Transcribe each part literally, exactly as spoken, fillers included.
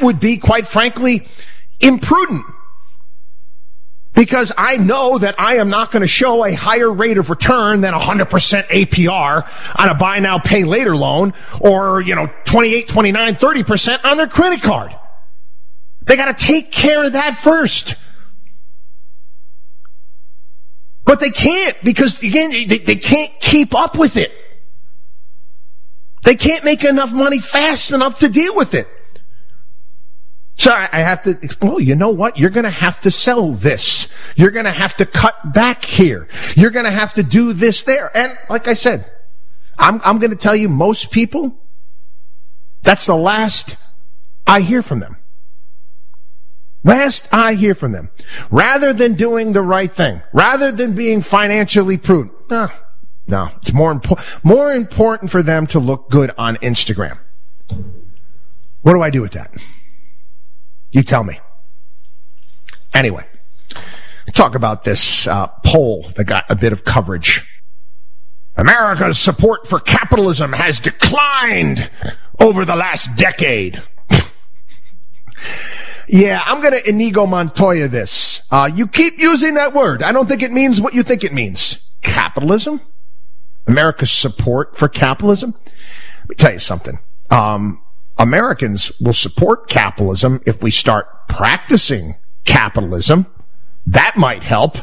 would be, quite frankly, imprudent. Because I know that I am not going to show a higher rate of return than one hundred percent A P R on a buy now, pay later loan, or, you know, twenty-eight, twenty-nine, thirty percent on their credit card. They got to take care of that first. But they can't, because, again, they, they can't keep up with it. They can't make enough money fast enough to deal with it. So I have to, well, you know what? You're going to have to sell this. You're going to have to cut back here. You're going to have to do this there. And like I said, I'm, I'm going to tell you, most people, that's the last I hear from them. Last I hear from them. Rather than doing the right thing, rather than being financially prudent, no, no, it's more important, more important for them to look good on Instagram. What do I do with that? You tell me. Anyway, talk about this uh, poll that got a bit of coverage. America's support for capitalism has declined over the last decade. Yeah, I'm going to Inigo Montoya this. Uh, you keep using that word. I don't think it means what you think it means. Capitalism? America's support for capitalism? Let me tell you something. Um... Americans will support capitalism if we start practicing capitalism. That might help.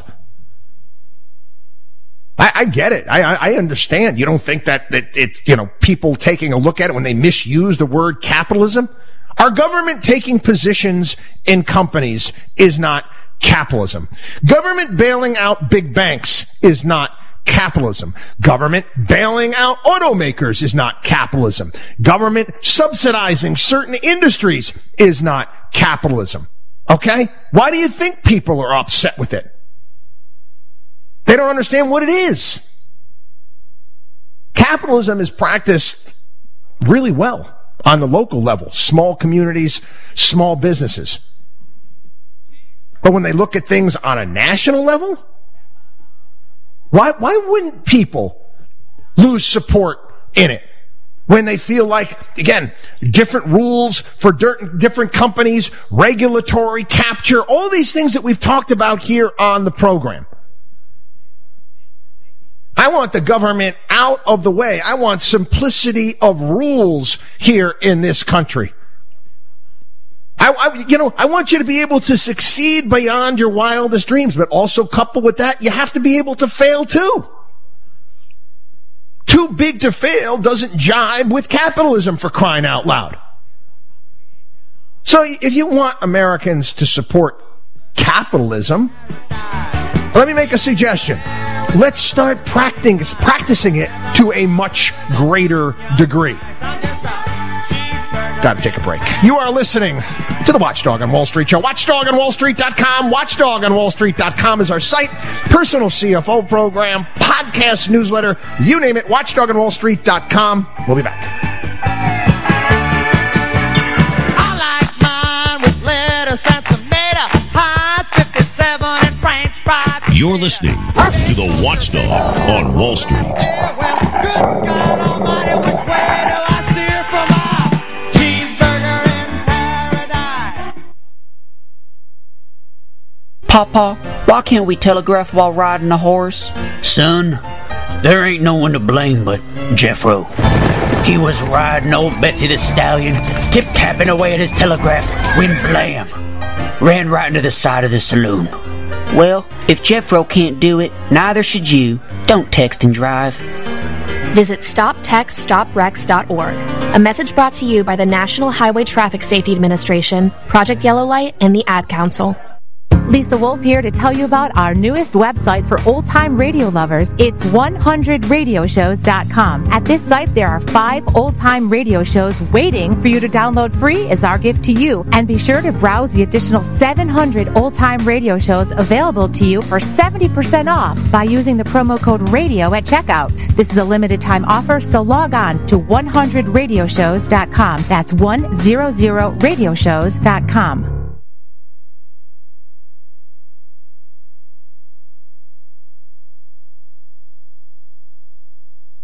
I, I get it. I, I understand. You don't think that, that it's, you know, people taking a look at it when they misuse the word capitalism? Our government taking positions in companies is not capitalism. Government bailing out big banks is not capitalism. Government bailing out automakers is not capitalism. Government subsidizing certain industries is not capitalism. Okay? Why do you think people are upset with it? They don't understand what it is. Capitalism is practiced really well on the local level. Small communities, small businesses. But when they look at things on a national level, Why, why wouldn't people lose support in it when they feel like, again, different rules for different companies, regulatory capture, all these things that we've talked about here on the program? I want the government out of the way. I want simplicity of rules here in this country. I, I, you know, I want you to be able to succeed beyond your wildest dreams, but also coupled with that, you have to be able to fail too. Too big to fail doesn't jibe with capitalism, for crying out loud. So if you want Americans to support capitalism, let me make a suggestion. Let's start practicing, practicing it to a much greater degree. Got to take a break. You are listening to the Watchdog on Wall Street show. watchdog on wall street dot com. watchdog on wall street dot com is our site. Personal C F O program, podcast, newsletter, you name it. watchdog on wall street dot com. We'll be back. I like mine with lettuce and tomato, hot fifty-seven and French fries. You're listening to the Watchdog on Wall Street. Well, good God Almighty, which way do I steer from my Papa, why can't we telegraph while riding a horse? Son, there ain't no one to blame but Jeffro. He was riding old Betsy the Stallion, tip-tapping away at his telegraph, when blam! Ran right into the side of the saloon. Well, if Jeffro can't do it, neither should you. Don't text and drive. Visit stop text stop wrecks dot org. A message brought to you by the National Highway Traffic Safety Administration, Project Yellow Light, and the Ad Council. Lisa Wolf here to tell you about our newest website for old-time radio lovers. It's one hundred radio shows dot com. At this site, there are five old-time radio shows waiting for you to download free as our gift to you. And be sure to browse the additional seven hundred old-time radio shows available to you for seventy percent off by using the promo code RADIO at checkout. This is a limited-time offer, so log on to one hundred radio shows dot com. That's one hundred radio shows dot com.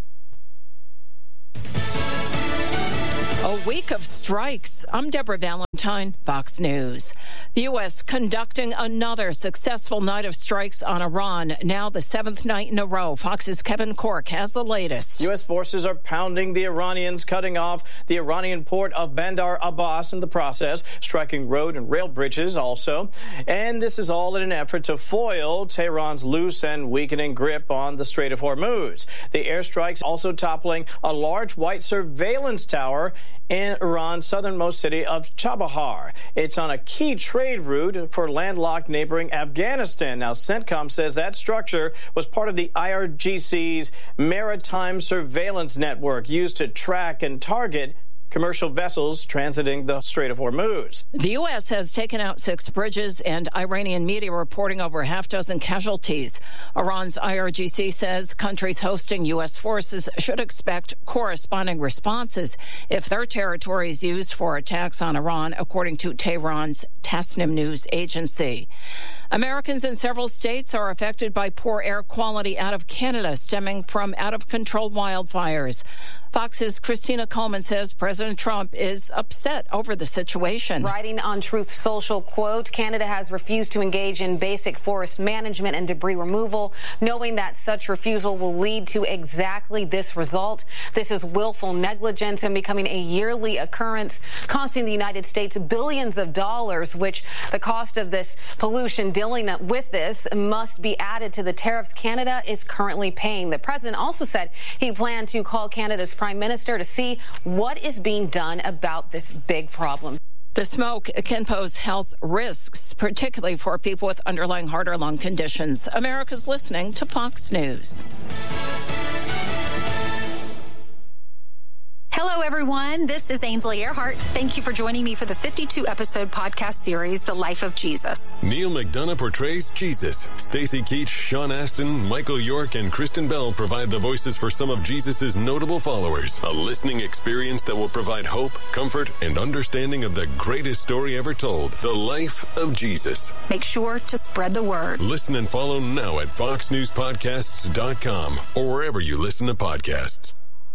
Week of strikes. I'm Deborah Valentine. Time, Fox News. The U S conducting another successful night of strikes on Iran, now the seventh night in a row. Fox's Kevin Cork has the latest. U S forces are pounding the Iranians, cutting off the Iranian port of Bandar Abbas in the process, striking road and rail bridges also. And this is all in an effort to foil Tehran's loose and weakening grip on the Strait of Hormuz. The airstrikes also toppling a large white surveillance tower in Iran's southernmost city of Chabahar. It's on a key trade route for landlocked neighboring Afghanistan. Now, CENTCOM says that structure was part of the I R G C's maritime surveillance network used to track and target commercial vessels transiting the Strait of Hormuz. The U S has taken out six bridges, and Iranian media reporting over a half dozen casualties. Iran's I R G C says countries hosting U S forces should expect corresponding responses if their territory is used for attacks on Iran, according to Tehran's Tasnim news agency. Americans in several states are affected by poor air quality out of Canada stemming from out-of-control wildfires. Fox's Christina Coleman says President Trump is upset over the situation. Writing on Truth Social, quote, Canada has refused to engage in basic forest management and debris removal, knowing that such refusal will lead to exactly this result. This is willful negligence and becoming a yearly occurrence, costing the United States billions of dollars, which the cost of this pollution dealing with this must be added to the tariffs Canada is currently paying. The president also said he planned to call Canada's prime minister to see what is being done about this big problem. The smoke can pose health risks, particularly for people with underlying heart or lung conditions. America's listening to Fox News. Hello, everyone. This is Ainsley Earhart. Thank you for joining me for the fifty-two episode podcast series, The Life of Jesus. Neil McDonough portrays Jesus. Stacey Keach, Sean Astin, Michael York, and Kristen Bell provide the voices for some of Jesus' notable followers. A listening experience that will provide hope, comfort, and understanding of the greatest story ever told, The Life of Jesus. Make sure to spread the word. Listen and follow now at fox news podcasts dot com or wherever you listen to podcasts.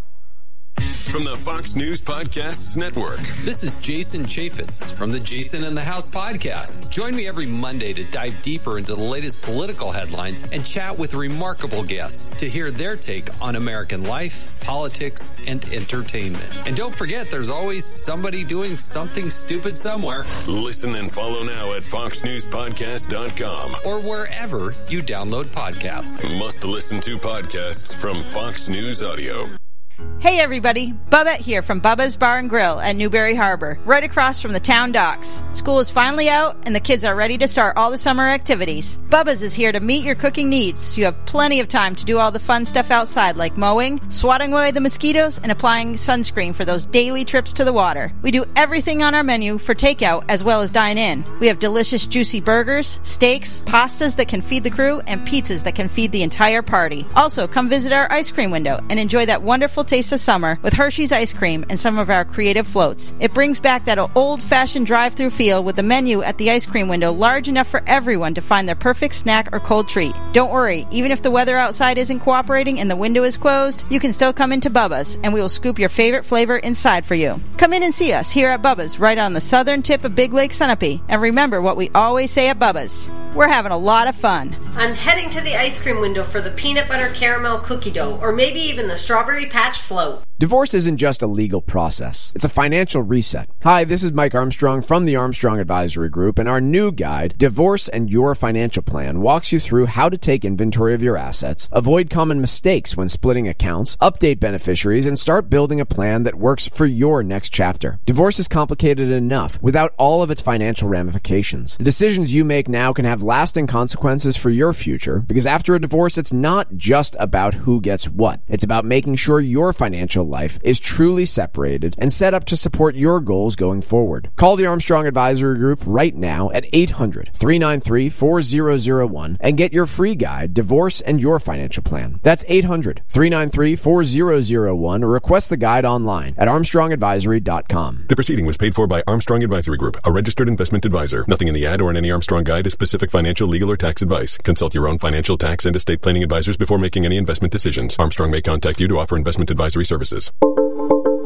From the Fox News Podcasts Network. This is Jason Chaffetz from the Jason in the House podcast. Join me every Monday to dive deeper into the latest political headlines and chat with remarkable guests to hear their take on American life, politics, and entertainment. And don't forget, there's always somebody doing something stupid somewhere. Listen and follow now at fox news podcast dot com or wherever you download podcasts. Must listen to podcasts from Fox News Audio. Hey everybody, Bubba here from Bubba's Bar and Grill at Newberry Harbor, right across from the town docks. School is finally out and the kids are ready to start all the summer activities. Bubba's is here to meet your cooking needs, so you have plenty of time to do all the fun stuff outside like mowing, swatting away the mosquitoes, and applying sunscreen for those daily trips to the water. We do everything on our menu for takeout as well as dine in. We have delicious juicy burgers, steaks, pastas that can feed the crew, and pizzas that can feed the entire party. Also, come visit our ice cream window and enjoy that wonderful taste of summer with Hershey's ice cream and some of our creative floats. It brings back that old-fashioned drive-through feel with the menu at the ice cream window large enough for everyone to find their perfect snack or cold treat. Don't worry, even if the weather outside isn't cooperating and the window is closed, you can still come into Bubba's and we will scoop your favorite flavor inside for you. Come in and see us here at Bubba's right on the southern tip of Big Lake Sunapee. And remember what we always say at Bubba's. We're having a lot of fun. I'm heading to the ice cream window for the peanut butter caramel cookie dough or maybe even the strawberry patch float. Divorce isn't just a legal process. It's a financial reset. Hi, this is Mike Armstrong from the Armstrong Advisory Group, and our new guide, Divorce and Your Financial Plan, walks you through how to take inventory of your assets, avoid common mistakes when splitting accounts, update beneficiaries, and start building a plan that works for your next chapter. Divorce is complicated enough without all of its financial ramifications. The decisions you make now can have lasting consequences for your future, because after a divorce, it's not just about who gets what. It's about making sure your financial life is truly separated and set up to support your goals going forward. Call the Armstrong Advisory Group right now at eight hundred, three nine three, four zero zero one and get your free guide, Divorce and Your Financial Plan. That's eight hundred, three nine three, four zero zero one or request the guide online at armstrong advisory dot com. The proceeding was paid for by Armstrong Advisory Group, a registered investment advisor. Nothing in the ad or in any Armstrong guide is specific financial, legal, or tax advice. Consult your own financial, tax, and estate planning advisors before making any investment decisions. Armstrong may contact you to offer investment advisory services.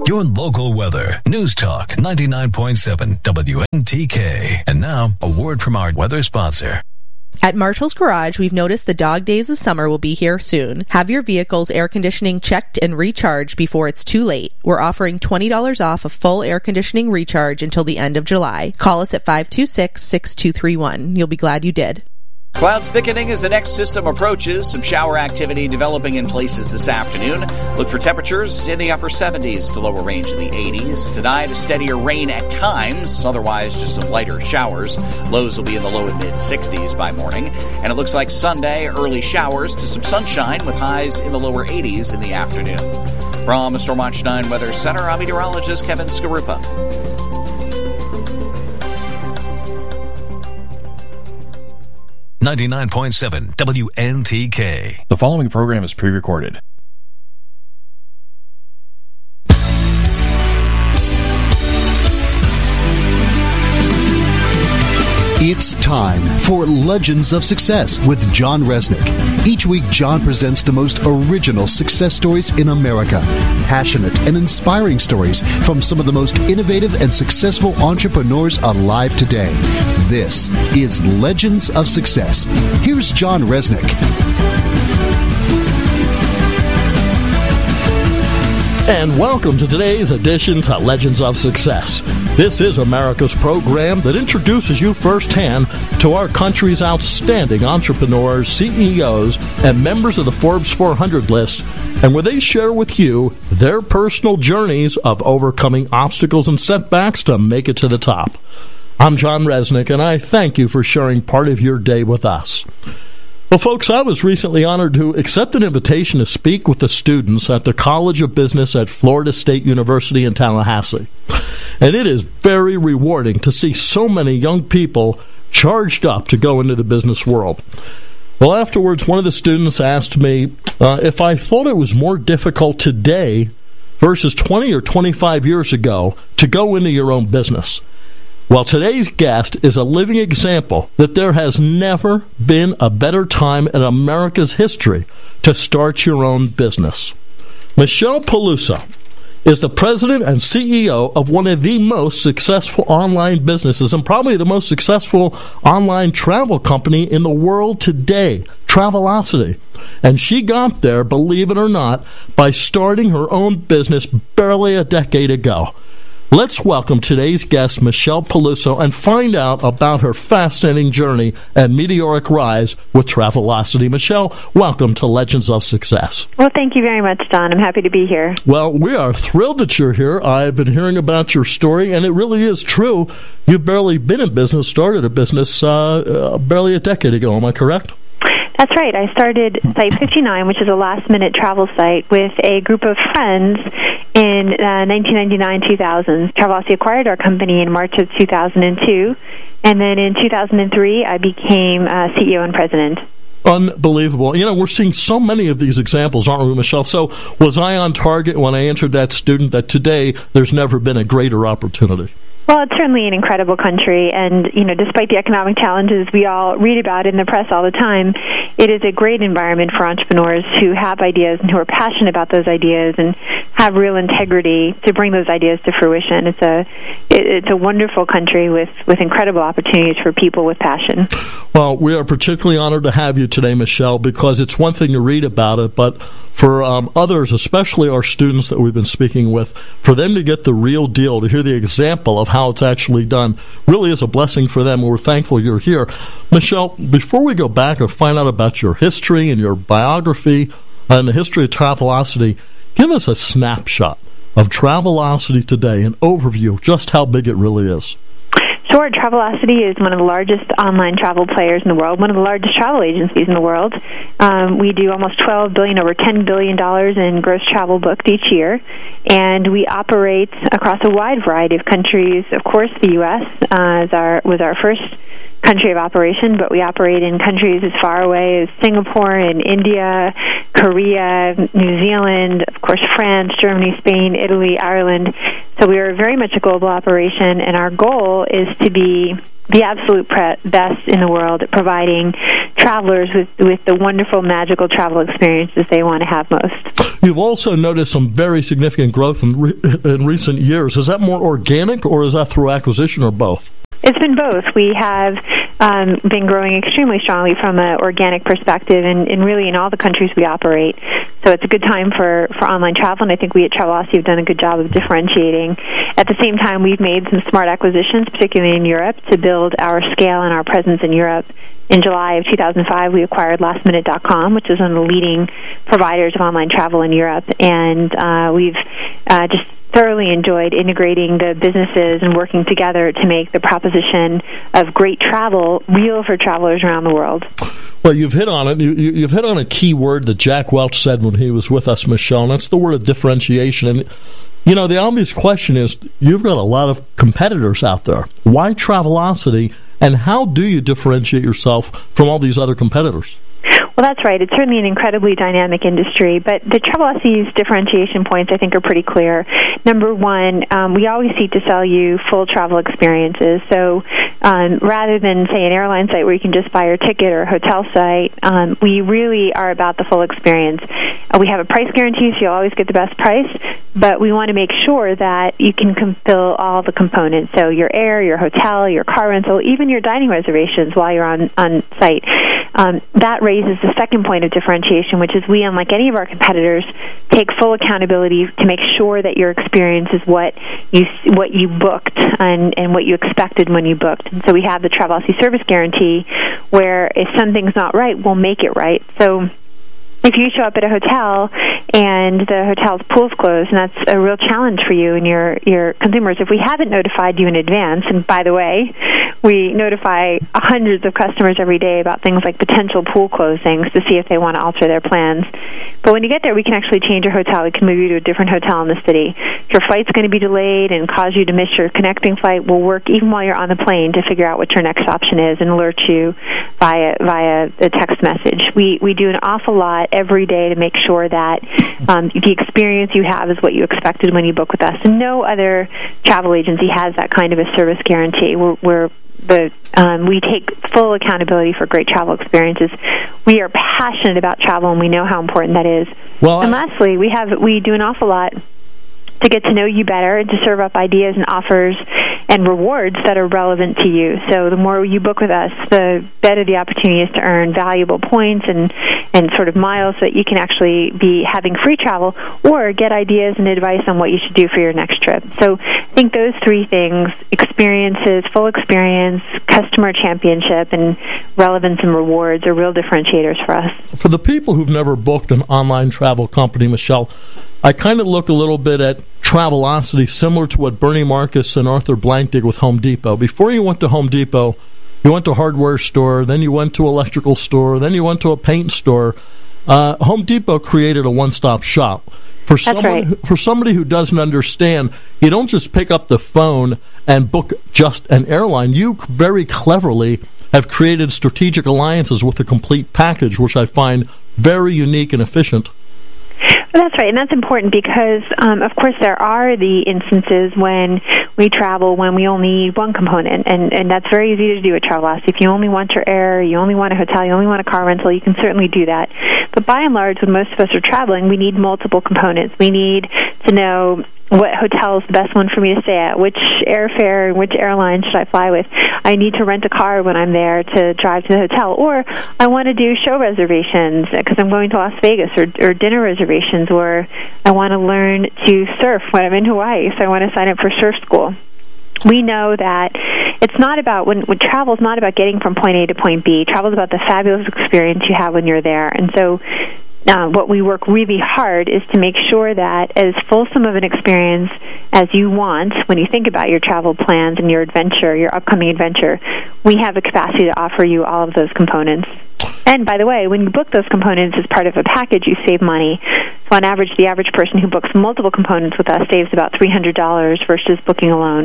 Your local weather. News Talk ninety-nine point seven W N T K. And now, a word from our weather sponsor. At Marshall's Garage, we've noticed the dog days of summer will be here soon. Have your vehicle's air conditioning checked and recharged before it's too late. We're offering twenty dollars off a full air conditioning recharge until the end of July. Call us at five two six, six two three one. You'll be glad you did. Clouds thickening as the next system approaches. Some shower activity developing in places this afternoon. Look for temperatures in the upper seventies to lower range in the eighties. Tonight, a steadier rain at times. Otherwise, just some lighter showers. Lows will be in the low and mid-sixties by morning. And it looks like Sunday, early showers to some sunshine with highs in the lower eighties in the afternoon. From the Stormwatch nine Weather Center, I'm meteorologist Kevin Skarupa. ninety-nine point seven W N T K. The following program is pre-recorded. It's time for Legends of Success with John Resnick. Each week, John presents the most original success stories in America. Passionate and inspiring stories from some of the most innovative and successful entrepreneurs alive today. This is Legends of Success. Here's John Resnick. And welcome to today's edition to Legends of Success. This is America's program that introduces you firsthand to our country's outstanding entrepreneurs, C E Os, and members of the Forbes four hundred list, and where they share with you their personal journeys of overcoming obstacles and setbacks to make it to the top. I'm John Resnick, and I thank you for sharing part of your day with us. Well, folks, I was recently honored to accept an invitation to speak with the students at the College of Business at Florida State University in Tallahassee. And it is very rewarding to see so many young people charged up to go into the business world. Well, afterwards, one of the students asked me uh, if I thought it was more difficult today versus twenty or twenty-five years ago to go into your own business. Well, today's guest is a living example that there has never been a better time in America's history to start your own business. Michelle Peluso is the president and C E O of one of the most successful online businesses and probably the most successful online travel company in the world today, Travelocity. And she got there, believe it or not, by starting her own business barely a decade ago. Let's welcome today's guest, Michelle Peluso, and find out about her fascinating journey and meteoric rise with Travelocity. Michelle, welcome to Legends of Success. Well, thank you very much, Don. I'm happy to be here. Well, we are thrilled that you're here. I've been hearing about your story, and it really is true. You've barely been in business, started a business uh, uh, barely a decade ago. Am I correct? That's right. I started Site fifty-nine, which is a last-minute travel site, with a group of friends in uh, nineteen ninety-nine two thousand. Travelocity acquired our company in March of two thousand two, and then in two thousand three, I became uh, C E O and president. Unbelievable. You know, we're seeing so many of these examples, aren't we, Michelle? So was I on target when I answered that student that today there's never been a greater opportunity? Well, it's certainly an incredible country, and, you know, despite the economic challenges we all read about in the press all the time, it is a great environment for entrepreneurs who have ideas and who are passionate about those ideas and have real integrity to bring those ideas to fruition. It's a it, it's a wonderful country with, with incredible opportunities for people with passion. Well, we are particularly honored to have you today, Michelle, because it's one thing to read about it, but for um, others, especially our students that we've been speaking with, for them to get the real deal, to hear the example of how it's actually done, really is a blessing for them. We're thankful you're here. Michelle, before we go back and find out about your history and your biography and the history of Travelocity, give us a snapshot of Travelocity today, an overview of just how big it really is. Sure. Travelocity is one of the largest online travel players in the world, one of the largest travel agencies in the world. Um, we do almost twelve billion dollars, over ten billion dollars in gross travel booked each year, and we operate across a wide variety of countries. Of course, the U S uh, is our, was our first country of operation, but we operate in countries as far away as Singapore and India, Korea, New Zealand, of course, France, Germany, Spain, Italy, Ireland. So we are very much a global operation, and our goal is to be the absolute pre- best in the world at providing travelers with, with the wonderful, magical travel experiences they want to have most. You've also noticed some very significant growth in, re- in recent years. Is that more organic, or is that through acquisition, or both? It's been both. We have um, been growing extremely strongly from an organic perspective, and, and really in all the countries we operate. So it's a good time for, for online travel, and I think we at Travelocity have done a good job of differentiating. At the same time, we've made some smart acquisitions, particularly in Europe, to build our scale and our presence in Europe. In July of two thousand five, we acquired last minute dot com, which is one of the leading providers of online travel in Europe, and uh, we've uh, just thoroughly enjoyed integrating the businesses and working together to make the proposition of great travel real for travelers around the world. Well, you've hit on it. You, you've hit on a key word that Jack Welch said when he was with us, Michelle, and that's the word of differentiation. And, you know, the obvious question is, you've got a lot of competitors out there. Why Travelocity, and how do you differentiate yourself from all these other competitors? Well, that's right. It's certainly an incredibly dynamic industry, but the Travelocity's differentiation points, I think, are pretty clear. Number one, um, we always seek to sell you full travel experiences. So um, rather than, say, an airline site where you can just buy your ticket, or a hotel site, um, we really are about the full experience. Uh, we have a price guarantee, so you'll always get the best price, but we want to make sure that you can fulfill all the components. So your air, your hotel, your car rental, even your dining reservations while you're on, on site. Um, that raises the second point of differentiation, which is we, unlike any of our competitors, take full accountability to make sure that your experience is what you what you booked and, and what you expected when you booked. And so we have the Travelocity Service Guarantee, where if something's not right, we'll make it right. So if you show up at a hotel and the hotel's pool's closed, and that's a real challenge for you and your, your consumers, if we haven't notified you in advance, and by the way, we notify hundreds of customers every day about things like potential pool closings to see if they want to alter their plans. But when you get there, we can actually change your hotel. We can move you to a different hotel in the city. If your flight's going to be delayed and cause you to miss your connecting flight, we'll work even while you're on the plane to figure out what your next option is and alert you via via a text message. We we do an awful lot every day to make sure that um, the experience you have is what you expected when you book with us. And no other travel agency has that kind of a service guarantee. We're, we're the um, we take full accountability for great travel experiences. We are passionate about travel, and we know how important that is. Well, and lastly, we have we do an awful lot to get to know you better and to serve up ideas and offers and rewards that are relevant to you. So the more you book with us, the better the opportunity is to earn valuable points and, and sort of miles so that you can actually be having free travel or get ideas and advice on what you should do for your next trip. So I think those three things, experiences, full experience, customer championship, and relevance and rewards, are real differentiators for us. For the people who've never booked an online travel company, Michelle, I kind of look a little bit at Travelocity similar to what Bernie Marcus and Arthur Blank did with Home Depot. Before you went to Home Depot, you went to a hardware store, then you went to an electrical store, then you went to a paint store. Uh, Home Depot created a one-stop shop. For someone, right. For somebody who doesn't understand, you don't just pick up the phone and book just an airline. You very cleverly have created strategic alliances with a complete package, which I find very unique and efficient. That's right, and that's important because, um, of course, there are the instances when we travel when we only need one component, and, and that's very easy to do at Travelocity. If you only want your air, you only want a hotel, you only want a car rental, you can certainly do that. But by and large, when most of us are traveling, we need multiple components. We need to know what hotel is the best one for me to stay at, which airfare and which airline should I fly with. I need to rent a car when I'm there to drive to the hotel, or I want to do show reservations because I'm going to Las Vegas, or, or dinner reservations, or I want to learn to surf when I'm in Hawaii, so I want to sign up for surf school. We know that it's not about, when, when travel is not about getting from point A to point B. Travel is about the fabulous experience you have when you're there. And so Uh, what we work really hard is to make sure that as fulsome of an experience as you want when you think about your travel plans and your adventure, your upcoming adventure, we have the capacity to offer you all of those components. And by the way, when you book those components as part of a package, you save money. So on average, the average person who books multiple components with us saves about three hundred dollars versus booking alone.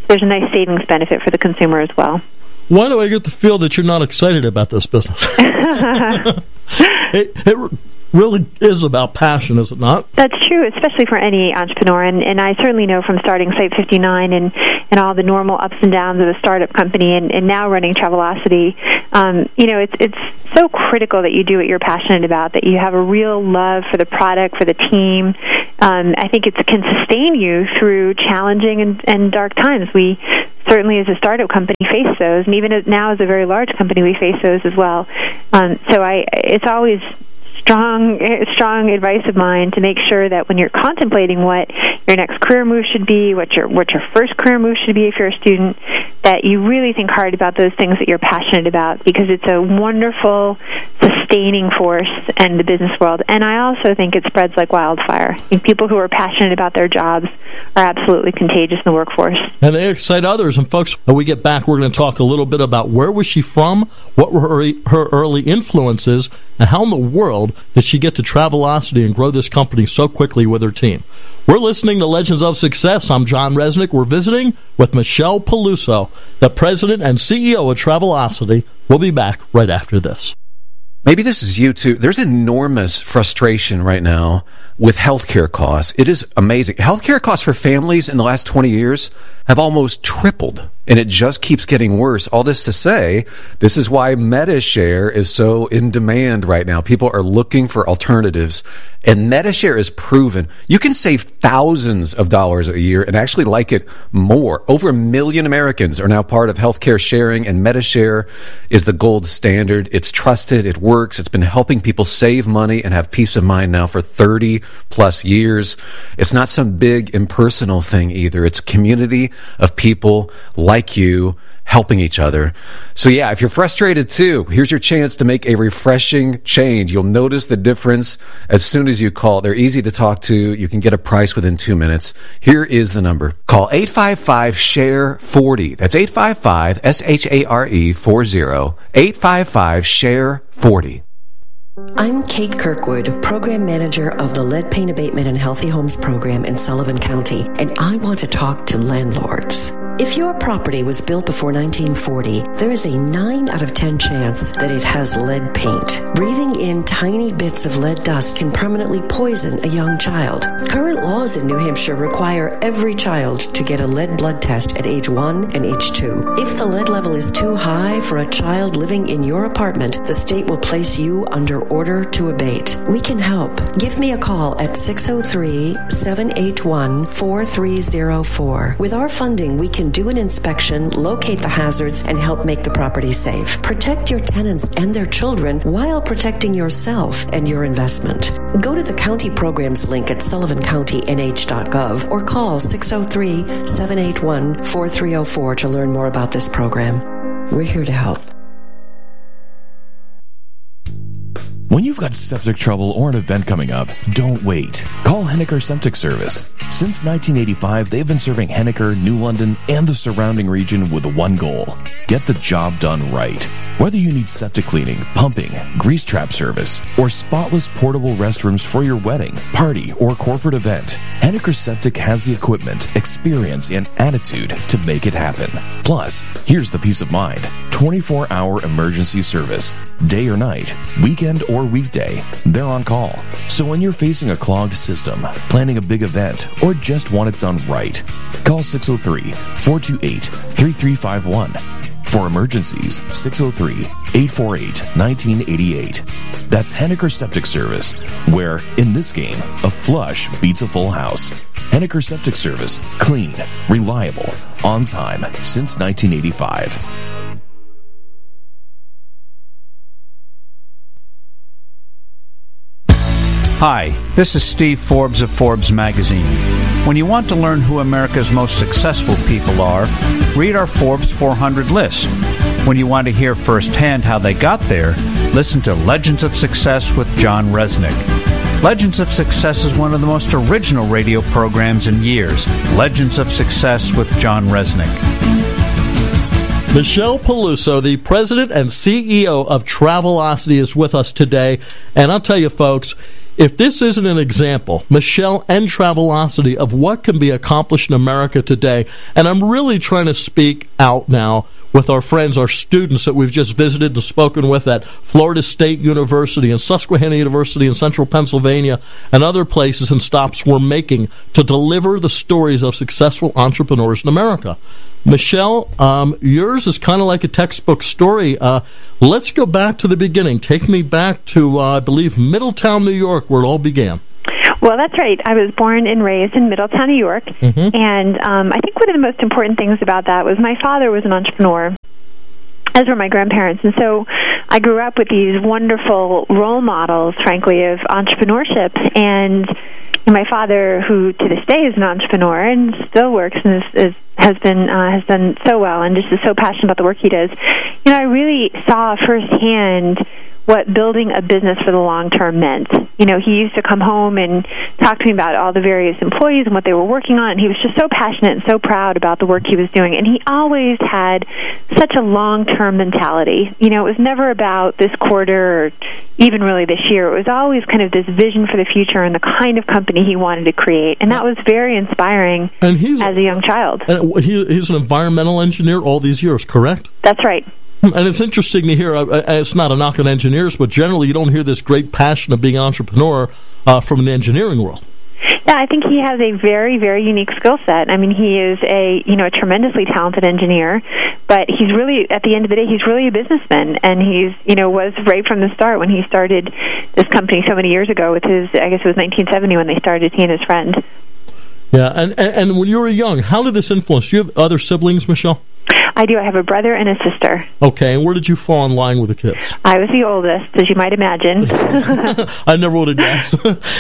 there's a nice savings benefit for the consumer as well. Why do I get the feel that you're not excited about this business? it, it really is about passion, is it not? That's true, especially for any entrepreneur. And, and I certainly know from starting Site fifty-nine and, and all the normal ups and downs of a startup company and, and now running Travelocity, um, you know, it's it's so critical that you do what you're passionate about, that you have a real love for the product, for the team. Um, I think it can sustain you through challenging and, and dark times. We certainly, as a startup company, face those, and even as, now as a very large company, we face those as well. Um, so I, it's always strong, strong advice of mine to make sure that when you're contemplating what your next career move should be, what your what your first career move should be if you're a student, that you really think hard about those things that you're passionate about, because it's a wonderful, sustaining force in the business world. And I also think it spreads like wildfire. I think people who are passionate about their jobs are absolutely contagious in the workforce. And they excite others. And folks, when we get back, we're going to talk a little bit about where was she from, what were her, her early influences, and how in the world did she get to Travelocity and grow this company so quickly with her team. We're listening to Legends of Success. I'm John Resnick. We're visiting with Michelle Peluso, the president and C E O of Travelocity. We'll be back right after this. Maybe this is you too. There's enormous frustration right now with healthcare costs. It is amazing. Healthcare costs for families in the last twenty years have almost tripled, and it just keeps getting worse. All this to say, this is why MediShare is so in demand right now. People are looking for alternatives, and MediShare is proven. You can save thousands of dollars a year and actually like it more. Over a million Americans are now part of healthcare sharing, and MediShare is the gold standard. It's trusted. It works. It's been helping people save money and have peace of mind now for thirty plus years. It's not some big impersonal thing either. It's a community of people like you helping each other. So yeah, if you're frustrated too, here's your chance to make a refreshing change. You'll notice the difference as soon as you call. They're easy to talk to. You can get a price within two minutes. Here is the number. Call eight five five, S H A R E, forty. That's eight five five, S H A R E, forty. eight five five, S H A R E, forty. I'm Kate Kirkwood, Program Manager of the Lead Paint Abatement and Healthy Homes Program in Sullivan County, and I want to talk to landlords. If your property was built before nineteen forty, there is a nine out of ten chance that it has lead paint. Breathing in tiny bits of lead dust can permanently poison a young child. Current laws in New Hampshire require every child to get a lead blood test at age one and age two. If the lead level is too high for a child living in your apartment, the state will place you under order to abate. We can help. Give me a call at six oh three, seven eight one, four three oh four. With our funding, we can do an inspection, locate the hazards, and help make the property safe. Protect your tenants and their children while protecting yourself and your investment. Go to the county programs link at sullivan county n h dot gov or call six oh three, seven eight one, four three oh four to learn more about this program. We're here to help. When you've got septic trouble or an event coming up, don't wait. Call Henniker Septic Service. Since nineteen eighty-five, they've been serving Henniker, New London, and the surrounding region with one goal: get the job done right. Whether you need septic cleaning, pumping, grease trap service, or spotless portable restrooms for your wedding, party, or corporate event, Henniker Septic has the equipment, experience, and attitude to make it happen. Plus, here's the peace of mind: twenty-four hour emergency service. Day or night, weekend or weekday, they're on call. So when you're facing a clogged system, planning a big event, or just want it done right, call six oh three, four two eight, three three five one. For emergencies, six oh three, eight four eight, one nine eight eight. That's Henniker Septic Service, where, in this game, a flush beats a full house. Henniker Septic Service. Clean, reliable, on time, since nineteen eighty-five. Hi, this is Steve Forbes of Forbes Magazine. When you want to learn who America's most successful people are, read our Forbes four hundred list. When you want to hear firsthand how they got there, listen to Legends of Success with John Resnick. Legends of Success is one of the most original radio programs in years. Legends of Success with John Resnick. Michelle Peluso, the president and C E O of Travelocity, is with us today. And I'll tell you, folks, if this isn't an example, Michelle and Travelocity, of what can be accomplished in America today, and I'm really trying to speak out now with our friends, our students that we've just visited and spoken with at Florida State University and Susquehanna University in central Pennsylvania and other places and stops we're making to deliver the stories of successful entrepreneurs in America. Michelle, um, yours is kind of like a textbook story. Uh, let's go back to the beginning. Take me back to, uh, I believe, Middletown, New York, where it all began. Well, that's right. I was born and raised in Middletown, New York, mm-hmm. and um, I think one of the most important things about that was my father was an entrepreneur, as were my grandparents, and so I grew up with these wonderful role models, frankly, of entrepreneurship, and my father, who to this day is an entrepreneur and still works and is, is has been uh, has done so well and just is so passionate about the work he does. You know, I really saw firsthand what building a business for the long term meant. You know, he used to come home and talk to me about all the various employees and what they were working on, and he was just so passionate and so proud about the work he was doing. And he always had such a long-term mentality. You know, it was never about this quarter or even really this year. It was always kind of this vision for the future and the kind of company he wanted to create. And that was very inspiring and he's, as a young child. And he, he's an environmental engineer all these years, correct? That's right. And it's interesting to hear, uh, it's not a knock on engineers, but generally you don't hear this great passion of being an entrepreneur uh, from the engineering world. Yeah, I think he has a very, very unique skill set. I mean, he is a, you know, a tremendously talented engineer, but he's really, at the end of the day, he's really a businessman, and he's, you know, was right from the start when he started this company so many years ago with his, I guess it was nineteen seventy when they started, he and his friend. Yeah, and, and, and when you were young, how did this influence? Do you have other siblings, Michelle? I do. I have a brother and a sister. Okay, and where did you fall in line with the kids? I was the oldest, as you might imagine. I never would have guessed.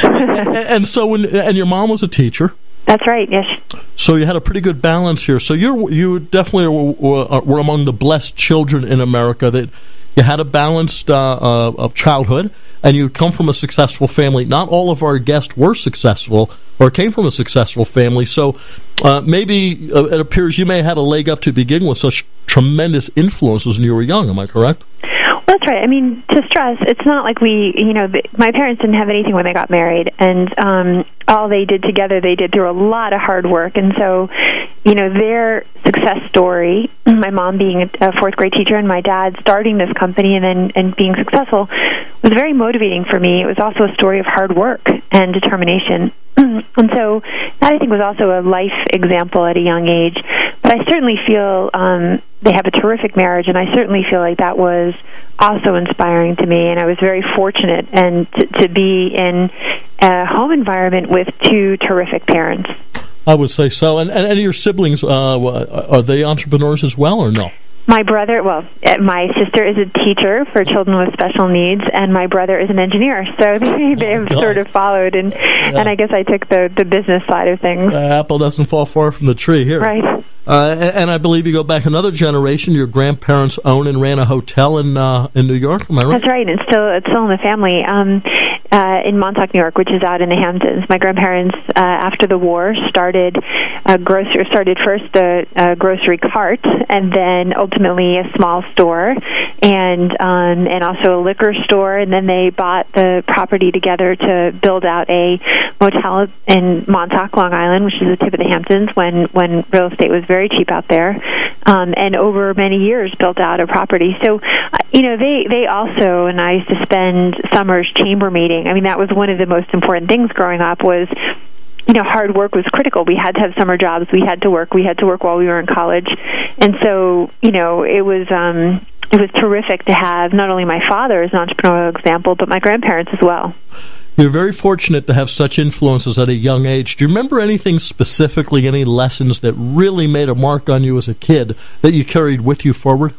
And so, when, and your mom was a teacher. That's right, yes. So you had a pretty good balance here. So you you definitely were, were among the blessed children in America, that you had a balanced uh, uh, of childhood, and you come from a successful family. Not all of our guests were successful or came from a successful family, so uh, maybe uh, it appears you may have had a leg up to begin with such tremendous influences when you were young. Am I correct? Well, that's right. I mean, to stress, it's not like we, you know, the, my parents didn't have anything when they got married, and um, all they did together, they did through a lot of hard work. And so, you know, their success story, my mom being a fourth grade teacher and my dad starting this company and then and being successful, was very motivating for me. It was also a story of hard work and determination. And so that, I think, was also a life example at a young age. But I certainly feel um, they have a terrific marriage, and I certainly feel like that was also inspiring to me. And I was very fortunate and to, to be in a home environment with two terrific parents. I would say so. And, and, and your siblings, uh, are they entrepreneurs as well, or no? My brother, well, my sister is a teacher for children with special needs, and my brother is an engineer. So they, they have oh, sort of followed, and yeah. and I guess I took the, the business side of things. Uh, apple doesn't fall far from the tree here. Right. Uh, and, and I believe you go back another generation. Your grandparents owned and ran a hotel in uh, in New York. Am I right? That's right. It's still it's still in the family. Um, uh, in Montauk, New York, which is out in the Hamptons. My grandparents, uh, after the war, started a grocery. Started first a, a grocery cart, and then ultimately a small store, and um, and also a liquor store. And then they bought the property together to build out a motel in Montauk, Long Island, which is the tip of the Hamptons, when when real estate was very cheap out there, um, and over many years built out a property. So, uh, you know, they they also, and I used to spend summers chamber meeting. I mean, that was one of the most important things growing up was, you know, hard work was critical. We had to have summer jobs. We had to work. We had to work while we were in college. And so, you know, it was um, it was terrific to have not only my father as an entrepreneurial example, but my grandparents as well. You're very fortunate to have such influences at a young age. Do you remember anything specifically, any lessons that really made a mark on you as a kid that you carried with you forward?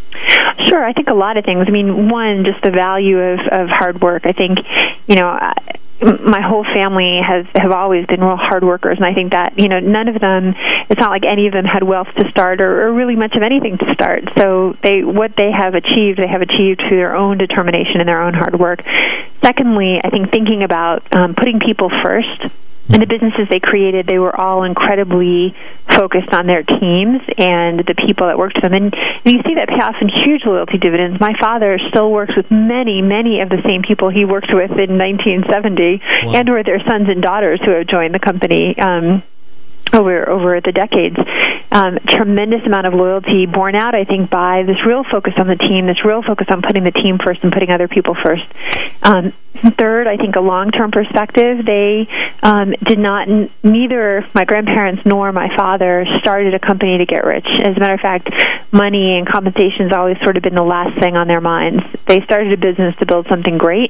Sure, I think a lot of things. I mean, one, just the value of, of hard work. I think, you know, I, my whole family has have always been real hard workers, and I think that, you know, none of them, it's not like any of them had wealth to start or, or really much of anything to start. So they what they have achieved, they have achieved through their own determination and their own hard work. Secondly, I think thinking about um, putting people first And the businesses they created, they were all incredibly focused on their teams and the people that worked for them. And, and you see that pay off in huge loyalty dividends. My father still works with many, many of the same people he worked with in nineteen seventy, wow. and or their sons and daughters who have joined the company um, over over the decades. Um, tremendous amount of loyalty borne out, I think, by this real focus on the team, this real focus on putting the team first and putting other people first. Um, third, I think a long-term perspective. They um, did not, n- neither my grandparents nor my father started a company to get rich. As a matter of fact, money and compensation has always sort of been the last thing on their minds. They started a business to build something great,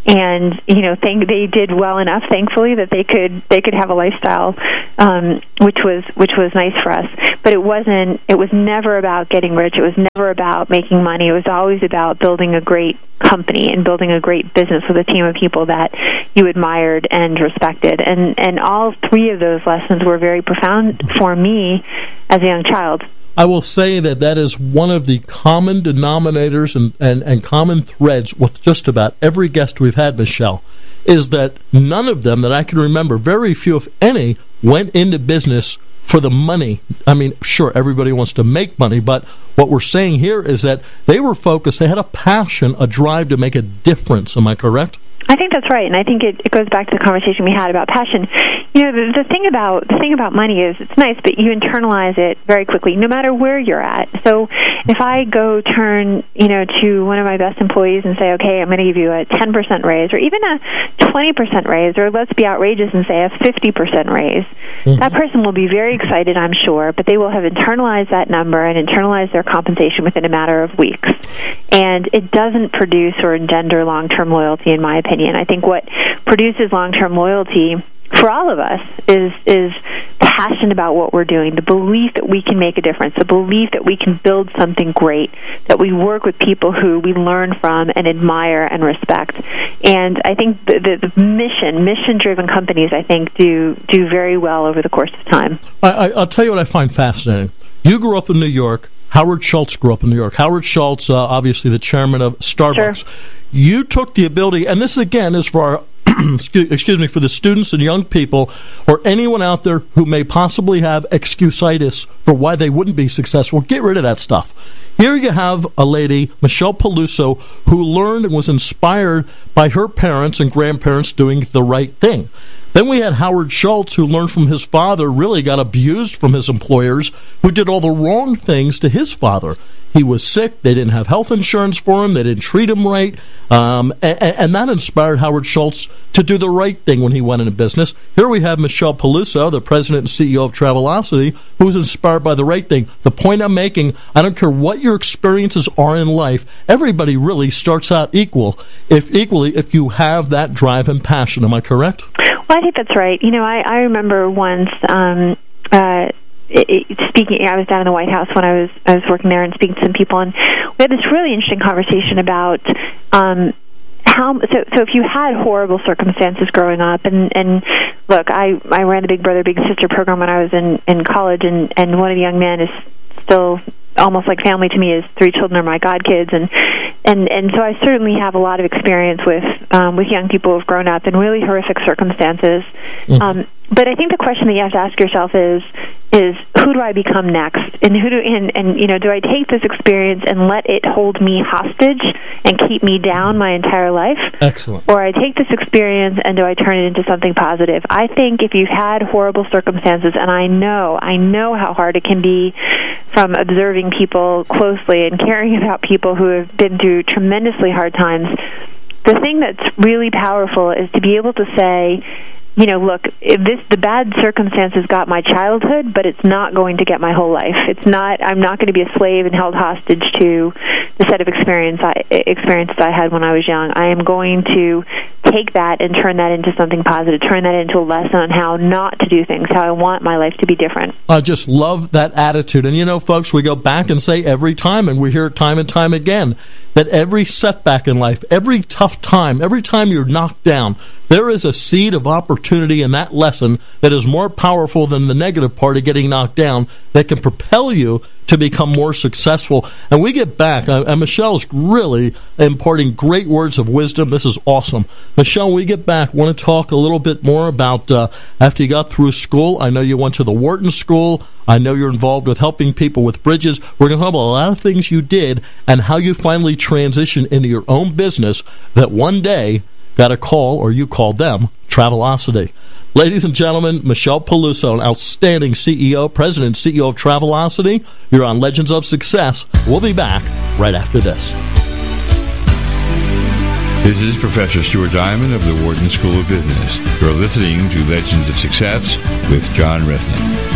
and you know, think they did well enough, thankfully, that they could they could have a lifestyle, um, which was which was nice for us. But it wasn't. It was never about getting rich. It was never about making money. It was always about building a great company and building a great business with a team of people that you admired and respected. And and all three of those lessons were very profound for me as a young child. I will say that that is one of the common denominators and, and, and common threads with just about every guest we've had, Michelle, is that none of them that I can remember, very few, if any, went into business for the money. I mean, sure, everybody wants to make money, but what we're saying here is that they were focused, they had a passion, a drive to make a difference. Am I correct? I think that's right, and I think it, it goes back to the conversation we had about passion. You know, the, the thing about the thing about money is it's nice, but you internalize it very quickly, no matter where you're at. So, if I go turn, you know, to one of my best employees and say, "Okay, I'm going to give you a ten percent raise, or even a twenty percent raise, or let's be outrageous and say a fifty percent raise," mm-hmm. that person will be very excited, I'm sure, but they will have internalized that number and internalized their compensation within a matter of weeks, and it doesn't produce or engender long-term loyalty, in my opinion. I think what produces long-term loyalty for all of us is is passion about what we're doing, the belief that we can make a difference, the belief that we can build something great, that we work with people who we learn from and admire and respect. And I think the, the, the mission, mission-driven companies, I think, do do very well over the course of time. I, I, I'll tell you what I find fascinating. You grew up in New York. Howard Schultz grew up in New York. Howard Schultz, uh, obviously the chairman of Starbucks. Sure. You took the ability, and this again is for our, excuse me, for the students and young people or anyone out there who may possibly have excusitis for why they wouldn't be successful. Get rid of that stuff. Here you have a lady, Michelle Peluso, who learned and was inspired by her parents and grandparents doing the right thing. Then we had Howard Schultz, who learned from his father, really got abused from his employers, who did all the wrong things to his father. He was sick. They didn't have health insurance for him. They didn't treat him right. Um, and, and that inspired Howard Schultz to do the right thing when he went into business. Here we have Michelle Peluso, the president and C E O of Travelocity, who was inspired by the right thing. The point I'm making, I don't care what your experiences are in life, everybody really starts out equal, if equally if you have that drive and passion. Am I correct? Well, I think that's right. You know, I, I remember once um, uh, it, it, speaking. I was down in the White House when I was I was working there and speaking to some people, and we had this really interesting conversation about um, how. So, so if you had horrible circumstances growing up, and, and look, I I ran the Big Brother Big Sister program when I was in, in college, and, and one of the young men is still almost like family to me. His three children are my godkids, and and and so I certainly have a lot of experience with um, with young people who've grown up in really horrific circumstances. Mm-hmm. Um, but I think the question that you have to ask yourself is is who do I become next, and who do and, and you know do I take this experience and let it hold me hostage and keep me down my entire life? Excellent. Or I take this experience and do I turn it into something positive? I think if you've had horrible circumstances, and I know I know how hard it can be from observing people closely and caring about people who have been through tremendously hard times, the thing that's really powerful is to be able to say, you know, look, if this the bad circumstances got my childhood, but it's not going to get my whole life. It's not. I'm not going to be a slave and held hostage to the set of experience I, experiences I had when I was young. I am going to take that and turn that into something positive, turn that into a lesson on how not to do things, how I want my life to be different. I just love that attitude. And, you know, folks, we go back and say every time, and we hear it time and time again, that every setback in life, every tough time, every time you're knocked down, there is a seed of opportunity in that lesson that is more powerful than the negative part of getting knocked down, that can propel you to become more successful. And we get back, and Michelle's really imparting great words of wisdom. This is awesome. Michelle, when we get back, want to talk a little bit more about uh, after you got through school. I know you went to the Wharton School. I know you're involved with helping people with bridges. We're going to talk about a lot of things you did and how you finally transitioned into your own business that one day got a call, or you called them, Travelocity. Ladies and gentlemen, Michelle Peluso, an outstanding C E O, President and C E O of Travelocity. You're on Legends of Success. We'll be back right after this. This is Professor Stuart Diamond of the Wharton School of Business. You're listening to Legends of Success with John Resnick.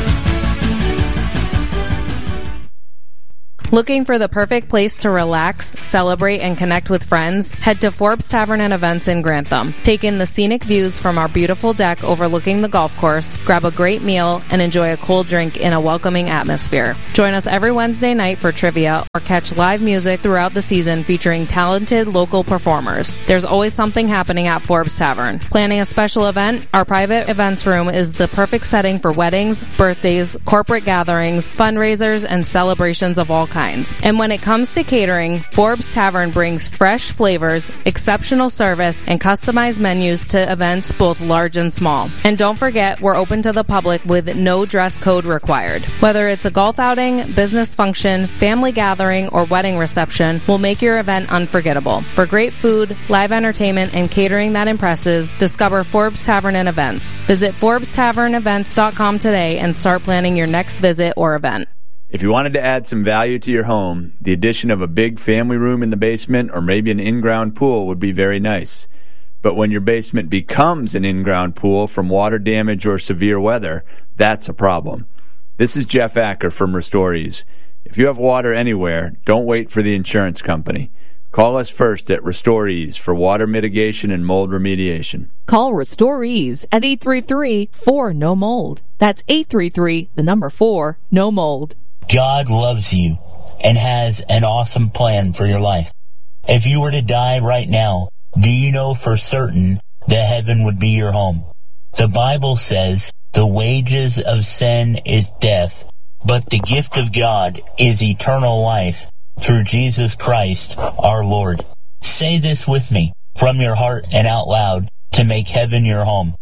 Looking for the perfect place to relax, celebrate, and connect with friends? Head to Forbes Tavern and Events in Grantham. Take in the scenic views from our beautiful deck overlooking the golf course, grab a great meal, and enjoy a cold drink in a welcoming atmosphere. Join us every Wednesday night for trivia or catch live music throughout the season featuring talented local performers. There's always something happening at Forbes Tavern. Planning a special event? Our private events room is the perfect setting for weddings, birthdays, corporate gatherings, fundraisers, and celebrations of all kinds. And when it comes to catering, Forbes Tavern brings fresh flavors, exceptional service, and customized menus to events both large and small. And don't forget, we're open to the public with no dress code required. Whether it's a golf outing, business function, family gathering, or wedding reception, we'll make your event unforgettable. For great food, live entertainment, and catering that impresses, discover Forbes Tavern and Events. Visit Forbes Tavern Events dot com today and start planning your next visit or event. If you wanted to add some value to your home, the addition of a big family room in the basement or maybe an in-ground pool would be very nice. But when your basement becomes an in-ground pool from water damage or severe weather, that's a problem. This is Jeff Acker from RestoreEase. If you have water anywhere, don't wait for the insurance company. Call us first at RestoreEase for water mitigation and mold remediation. Call RestoreEase at eight three three, four, N O mold. That's eight three three, the number four, no mold. God loves you and has an awesome plan for your life. If you were to die right now, do you know for certain that heaven would be your home? The Bible says the wages of sin is death, but the gift of God is eternal life through Jesus Christ our Lord. Say this with me from your heart and out loud to make heaven your home.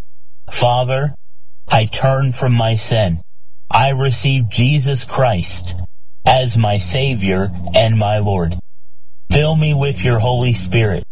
Father, I turn from my sin. I receive Jesus Christ as my Savior and my Lord. Fill me with your Holy Spirit.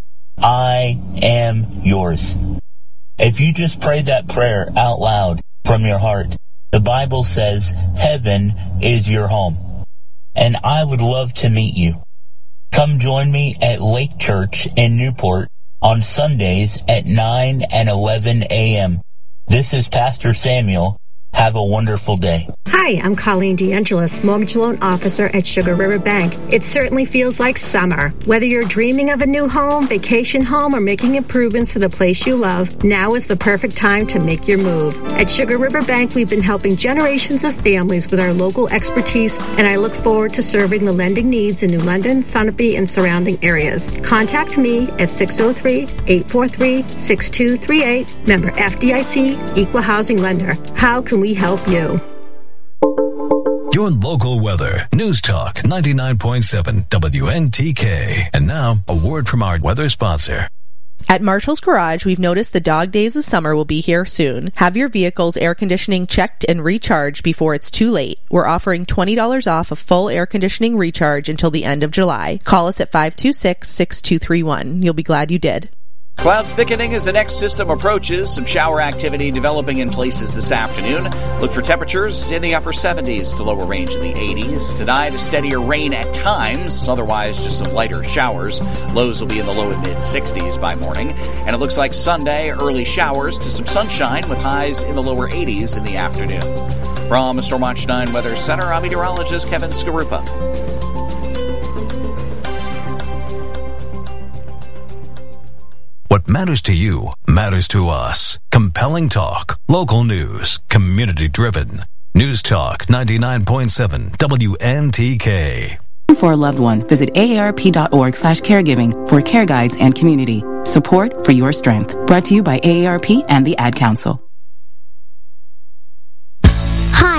I am yours. If you just prayed that prayer out loud from your heart, the Bible says heaven is your home. And I would love to meet you. Come join me at Lake Church in Newport on Sundays at nine and eleven a.m. This is Pastor Samuel. Have a wonderful day. Hi, I'm Colleen DeAngelis, Mortgage Loan Officer at Sugar River Bank. It certainly feels like summer. Whether you're dreaming of a new home, vacation home, or making improvements to the place you love, now is the perfect time to make your move. At Sugar River Bank, we've been helping generations of families with our local expertise, and I look forward to serving the lending needs in New London, Sunapee, and surrounding areas. Contact me at six oh three, eight four three, six two three eight, member F D I C, Equal Housing Lender. How can we help you? Your local weather. News Talk ninety-nine point seven W N T K. And now, a word from our weather sponsor. At Marshall's Garage, we've noticed the dog days of summer will be here soon. Have your vehicle's air conditioning checked and recharged before it's too late. We're offering twenty dollars off a full air conditioning recharge until the end of July. Call us at five two six, six two three one. You'll be glad you did. Clouds thickening as the next system approaches. Some shower activity developing in places this afternoon. Look for temperatures in the upper seventies to lower range in the eighties. Tonight, a steadier rain at times. Otherwise, just some lighter showers. Lows will be in the low and mid-sixties by morning. And it looks like Sunday, early showers to some sunshine with highs in the lower eighties in the afternoon. From Storm Watch nine Weather Center, I'm meteorologist Kevin Skarupa. What matters to you matters to us. Compelling talk, local news, community-driven. News Talk ninety-nine point seven W N T K. For a loved one, visit A A R P dot org slash caregiving for care guides and community. Support for your strength. Brought to you by A A R P and the Ad Council. Hi,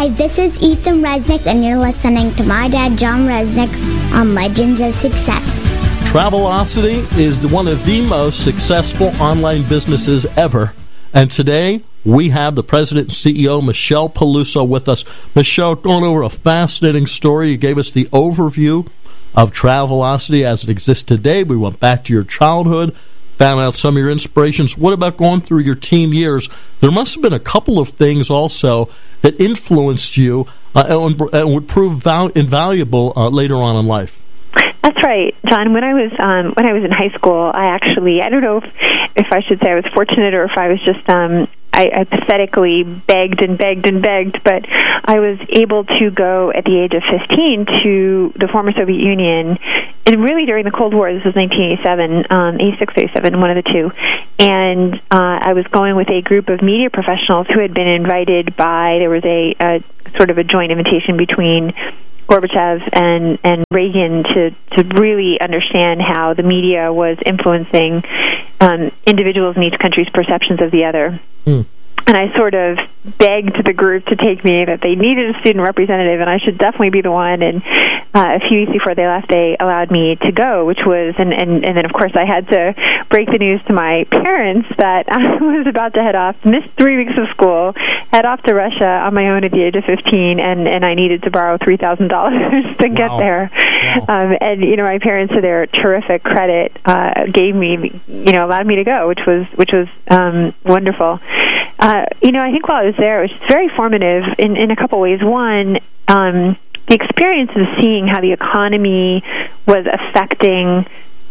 Hi, this is Ethan Resnick, and you're listening to my dad, John Resnick, on Legends of Success. Travelocity is one of the most successful online businesses ever. And today, we have the president and C E O, Michelle Peluso, with us. Michelle, going over a fascinating story. You gave us the overview of Travelocity as it exists today. We went back to your childhood, found out some of your inspirations. What about going through your teen years? There must have been a couple of things also that influenced you uh, and, and would prove val- invaluable uh, later on in life. That's right, John. When I was um, when I was in high school, I actually I don't know if, if I should say I was fortunate or if I was just um, I, I pathetically begged and begged and begged, but I was able to go at the age of fifteen to the former Soviet Union, and really during the Cold War. This was nineteen eighty-seven, um, eighty-six, eighty-seven, one of the two, and uh, I was going with a group of media professionals who had been invited by. There was a, a sort of a joint invitation between Gorbachev and, and Reagan to, to really understand how the media was influencing um, individuals in each country's perceptions of the other. Mm. And I sort of begged the group to take me, that they needed a student representative, and I should definitely be the one. And uh, a few weeks before they left, they allowed me to go, which was, and, and, and then, of course, I had to break the news to my parents that I was about to head off, miss three weeks of school, head off to Russia on my own at the age of fifteen, and, and I needed to borrow three thousand dollars to wow. get there. Wow. Um, and, you know, my parents, to their terrific credit, uh, gave me, you know, allowed me to go, which was, which was um, wonderful. Uh, you know, I think while I was there, it was very formative in, in a couple ways. One, um, the experience of seeing how the economy was affecting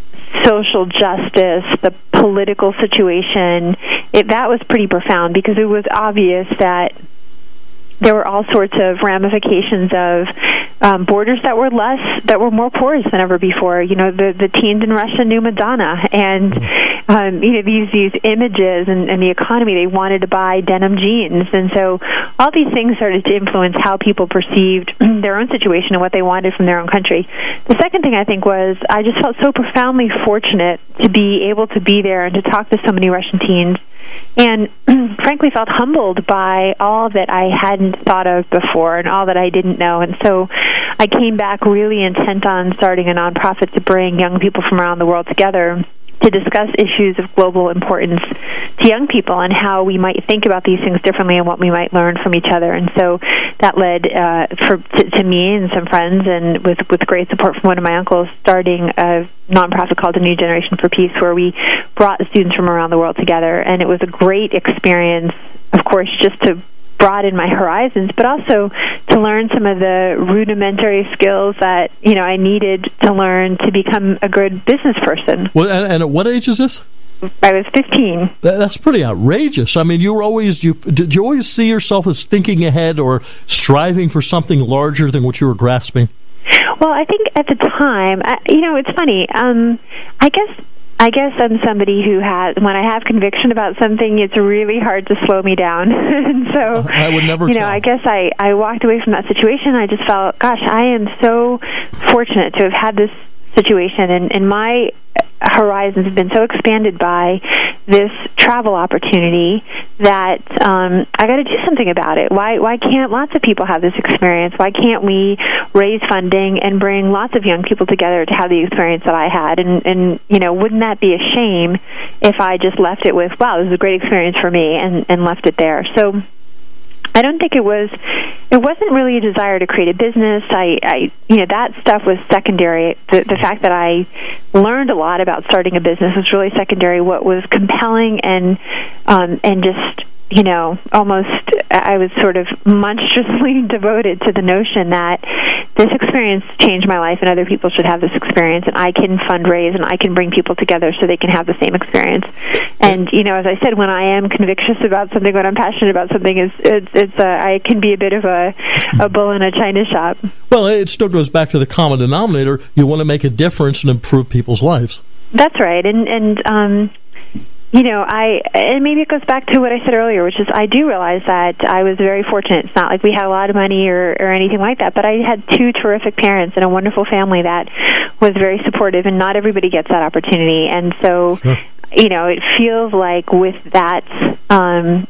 social justice, the political situation, it, that was pretty profound, because it was obvious that there were all sorts of ramifications of um, borders that were less, that were more porous than ever before. You know, the the teens in Russia knew Madonna, and um, you know these these images and, and the economy. They wanted to buy denim jeans, and so all these things started to influence how people perceived their own situation and what they wanted from their own country. The second thing I think was I just felt so profoundly fortunate to be able to be there and to talk to so many Russian teens, and frankly felt humbled by all that I hadn't thought of before and all that I didn't know. And so I came back really intent on starting a nonprofit to bring young people from around the world together to discuss issues of global importance to young people and how we might think about these things differently and what we might learn from each other. And so that led uh, for, to, to me and some friends, and with, with great support from one of my uncles, starting a nonprofit called The New Generation for Peace, where we brought students from around the world together. And it was a great experience, of course, just to broaden my horizons, but also to learn some of the rudimentary skills that, you know, I needed to learn to become a good business person. Well, and, and at what age is this? I was fifteen. That, that's pretty outrageous. I mean, you were always, you did you always see yourself as thinking ahead or striving for something larger than what you were grasping? Well, I think at the time, I, you know, it's funny. Um, I guess I guess I'm somebody who has, when I have conviction about something, it's really hard to slow me down. And so, I would never you know, tell. I guess I, I walked away from that situation. I just felt, gosh, I am so fortunate to have had this situation, and, and my horizons have been so expanded by this travel opportunity that um, I got to do something about it. Why why can't lots of people have this experience? Why can't we raise funding and bring lots of young people together to have the experience that I had? And, and you know, wouldn't that be a shame if I just left it with, wow, this is a great experience for me, and, and left it there? So I don't think it was, it wasn't really a desire to create a business. I, I you know, that stuff was secondary. The, the fact that I learned a lot about starting a business was really secondary. What was compelling and, um, and just, you know, almost, I was sort of monstrously devoted to the notion that this experience changed my life and other people should have this experience, and I can fundraise and I can bring people together so they can have the same experience. And, you know, as I said, when I am convictious about something, when I'm passionate about something, it's, it's, it's a, I can be a bit of a, a bull in a china shop. Well, it still goes back to the common denominator. You want to make a difference and improve people's lives. That's right. And, and, um, You know, I, and maybe it goes back to what I said earlier, which is I do realize that I was very fortunate. It's not like we had a lot of money or, or anything like that, but I had two terrific parents and a wonderful family that was very supportive, and not everybody gets that opportunity. And so, sure. you know, it feels like with that, um,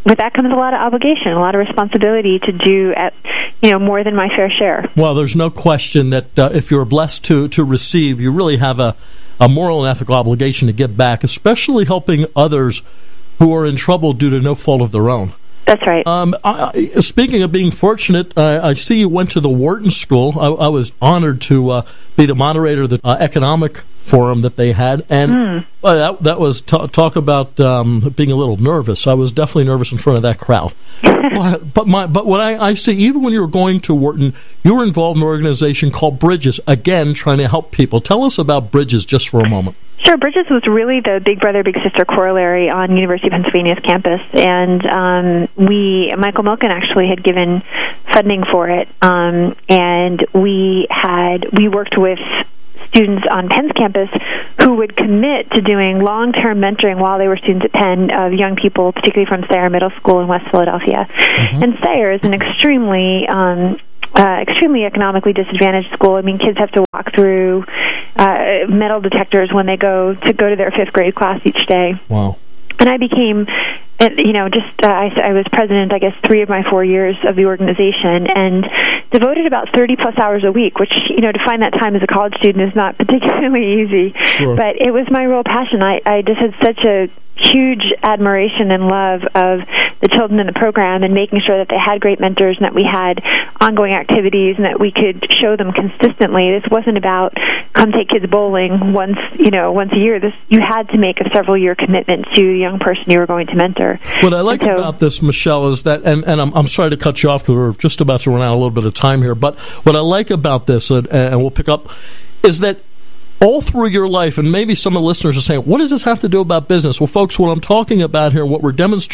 with that comes a lot of obligation, a lot of responsibility to do, at, you know, more than my fair share. Well, there's no question that uh, if you're blessed to, to receive, you really have a, a moral and ethical obligation to give back, especially helping others who are in trouble due to no fault of their own. That's right. Um, I, I, speaking of being fortunate, I, I see you went to the Wharton School. I, I was honored to uh, be the moderator of the uh, economic forum that they had, and mm. uh, that, that was t- talk about um, being a little nervous. I was definitely nervous in front of that crowd. but but, my, but what I, I see, even when you were going to Wharton, you were involved in an organization called Bridges, again, trying to help people. Tell us about Bridges just for a moment. Sure. Bridges was really the big brother, big sister corollary on University of Pennsylvania's campus, and um, we, Michael Milken actually had given funding for it, um, and we had we worked with students on Penn's campus who would commit to doing long-term mentoring while they were students at Penn of young people, particularly from Sayre Middle School in West Philadelphia. Mm-hmm. And Sayre is an extremely um, uh, extremely economically disadvantaged school. I mean, kids have to walk through uh, metal detectors when they go to go to their fifth grade class each day. Wow. And I became, you know, just, uh, I, I was president, I guess, three of my four years of the organization, and devoted about thirty plus hours a week, which, you know, to find that time as a college student is not particularly easy. Sure. But it was my real passion. I, I just had such a huge admiration and love of the children in the program, and making sure that they had great mentors and that we had ongoing activities and that we could show them consistently. This wasn't about come take kids bowling once, you know, once a year. This, you had to make a several year commitment to the young person you were going to mentor. What I like so, about this, Michelle, is that, and, and I'm, I'm sorry to cut you off, we're just about to run out a little bit of time here, but what I like about this, and, and we'll pick up, is that all through your life, and maybe some of the listeners are saying, what does this have to do about business? Well, folks, what I'm talking about here, what we're demonstrating